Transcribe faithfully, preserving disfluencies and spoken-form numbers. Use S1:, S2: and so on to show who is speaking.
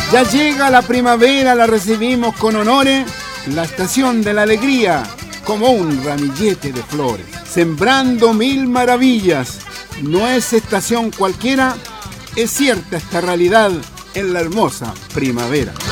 S1: Ya llega la primavera, la recibimos con honores, la estación de la alegría, como un ramillete de flores, sembrando mil maravillas. No es estación cualquiera, es cierta esta realidad en la hermosa primavera.